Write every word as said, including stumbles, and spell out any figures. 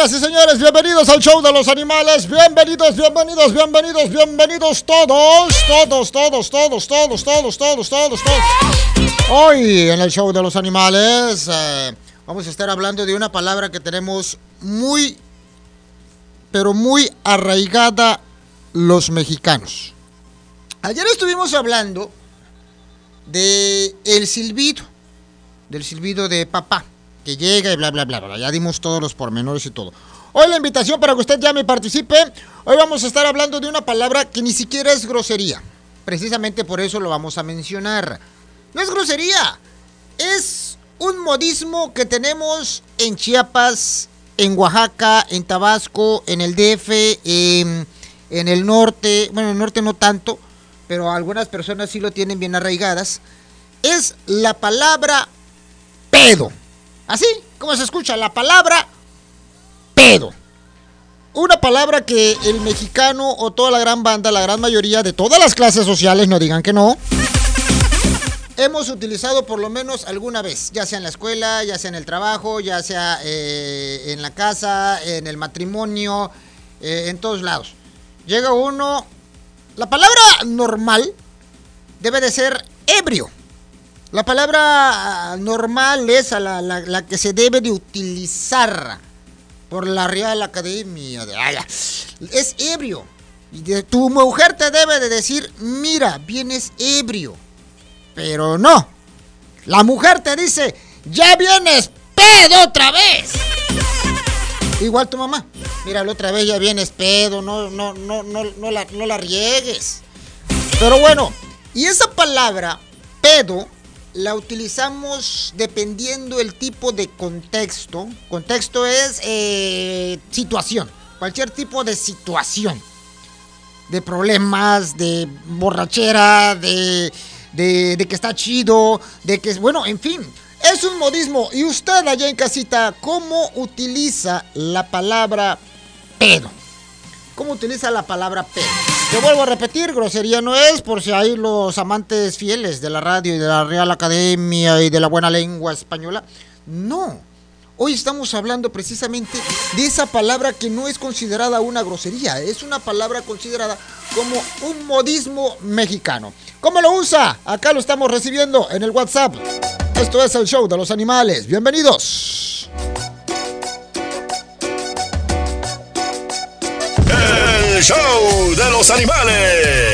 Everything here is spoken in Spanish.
Señoras y señores, bienvenidos al show de los animales. Bienvenidos, bienvenidos, bienvenidos, bienvenidos todos, todos, todos, todos, todos, todos, todos, todos, todos. Hoy en el show de los animales eh, vamos a estar hablando de una palabra que tenemos muy, pero muy arraigada los mexicanos. Ayer estuvimos hablando de el silbido, del silbido de papá, que llega y bla, bla, bla, bla. Ya dimos todos los pormenores y todo. Hoy la invitación para que usted llame y participe. Hoy vamos a estar hablando de una palabra que ni siquiera es grosería. Precisamente por eso lo vamos a mencionar. No es grosería. Es un modismo que tenemos en Chiapas, en Oaxaca, en Tabasco, en el D F, en, en el norte. Bueno, en el norte no tanto, pero algunas personas sí lo tienen bien arraigadas. Es la palabra pedo. Así como se escucha, la palabra pedo. Una palabra que el mexicano o toda la gran banda, la gran mayoría de todas las clases sociales, no digan que no, hemos utilizado por lo menos alguna vez, ya sea en la escuela, ya sea en el trabajo, ya sea eh, en la casa, en el matrimonio, eh, en todos lados. Llega uno, la palabra normal debe de ser ebrio. La palabra normal es la, la, la que se debe de utilizar por la Real Academia. De, ay, es ebrio. Y de, tu mujer te debe de decir, mira, vienes ebrio. Pero no. La mujer te dice, ya vienes pedo otra vez. Igual tu mamá. Mira, la otra vez ya vienes pedo, no, no, no, no, no, la, no la riegues. Pero bueno, y esa palabra, pedo, la utilizamos dependiendo el tipo de contexto. Contexto es eh, situación. Cualquier tipo de situación. De problemas, de borrachera, de, de, de que está chido, de que, bueno, en fin. Es un modismo. Y usted allá en casita, ¿cómo utiliza la palabra pedo? ¿Cómo utiliza la palabra pedo? Te vuelvo a repetir, grosería no es, por si hay los amantes fieles de la radio y de la Real Academia y de la buena lengua española. No, hoy estamos hablando precisamente de esa palabra que no es considerada una grosería, es una palabra considerada como un modismo mexicano. ¿Cómo lo usa? Acá lo estamos recibiendo en el WhatsApp. Esto es el show de los animales. Bienvenidos. El show de los animales.